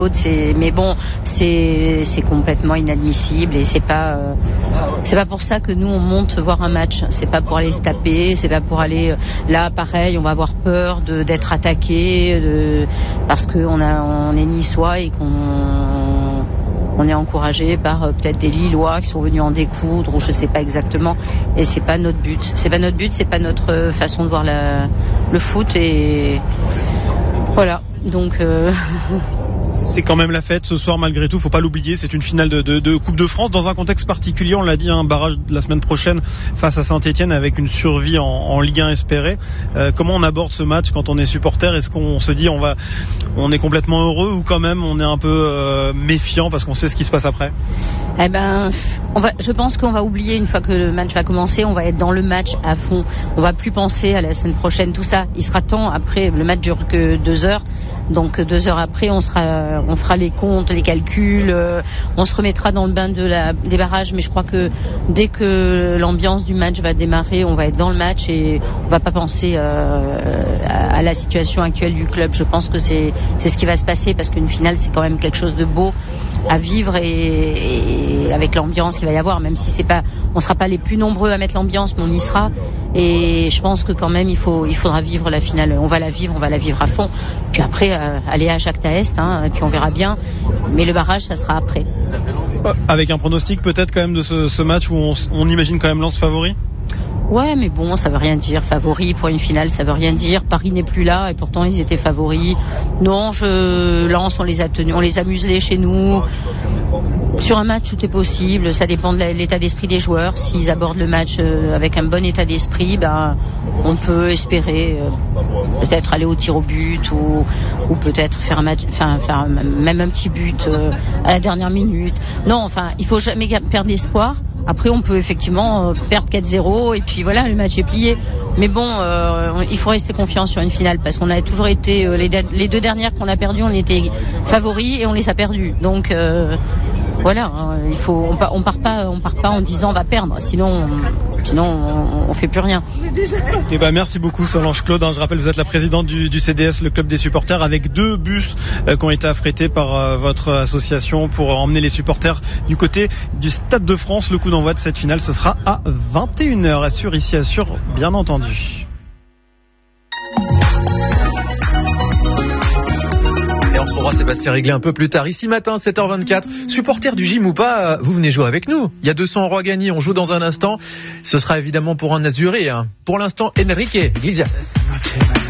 Mais bon, c'est complètement inadmissible et c'est pas pour ça que nous on monte voir un match. C'est pas pour aller se taper, c'est pas pour aller là. Pareil, on va avoir peur d'être attaqué, parce que on est niçois et on est encouragé par peut-être des Lillois qui sont venus en découdre ou je sais pas exactement. Et c'est pas notre but. C'est pas notre façon de voir le foot et voilà. Donc. C'est quand même la fête ce soir malgré tout, faut pas l'oublier, c'est une finale de Coupe de France dans un contexte particulier, on l'a dit, un barrage de la semaine prochaine face à Saint-Etienne avec une survie en Ligue 1 espérée. Comment on aborde ce match quand on est supporter? Est-ce qu'on se dit on est complètement heureux ou quand même on est un peu méfiant parce qu'on sait ce qui se passe après? Je pense qu'on va oublier une fois que le match va commencer, on va être dans le match à fond, on va plus penser à la semaine prochaine, tout ça. Il sera temps, après le match dure que 2 heures. Donc 2 heures après, on fera les comptes, les calculs, on se remettra dans le bain des barrages. Mais je crois que dès que l'ambiance du match va démarrer, on va être dans le match et on va pas penser à la situation actuelle du club. Je pense que c'est ce qui va se passer parce qu'une finale, c'est quand même quelque chose de beau à vivre et avec l'ambiance qu'il va y avoir, même si on sera pas les plus nombreux à mettre l'ambiance, mais on y sera. Et je pense que quand même il faudra vivre la finale. On va la vivre à fond. Puis après aller à Shakhtar Est, et puis on verra bien. Mais le barrage, ça sera après. Avec un pronostic peut-être quand même de ce match où on imagine quand même Lens favori. Ouais, mais bon, ça veut rien dire. Favori pour une finale, ça veut rien dire. Paris n'est plus là et pourtant ils étaient favoris. Non, Lens, on les a tenus, on les a muselés chez nous. Sur un match, tout est possible. Ça dépend de l'état d'esprit des joueurs. S'ils abordent le match avec un bon état d'esprit, on peut espérer peut-être aller au tir au but ou peut-être faire un match, faire même un petit but à la dernière minute. Non, il faut jamais perdre l'espoir. Après, on peut effectivement perdre 4-0 et puis voilà, le match est plié. Mais bon, il faut rester confiant sur une finale parce qu'on a toujours été les 2 dernières qu'on a perdues, on était favoris et on les a perdues. Donc voilà, on part pas en disant on va perdre, sinon on fait plus rien. Et merci beaucoup Solange Claude. Je rappelle, vous êtes la présidente du CDS, le club des supporters, avec 2 bus qui ont été affrétés par votre association pour emmener les supporters du côté du Stade de France. Le coup d'envoi de cette finale, ce sera à 21h, assure ici, assure bien entendu. C'est passé réglé un peu plus tard. Ici matin, 7h24. Supporters du gym ou pas, vous venez jouer avec nous. Il y a 200 € à gagner. On joue dans un instant. Ce sera évidemment pour un Azuré. Pour l'instant, Enrique Iglesias.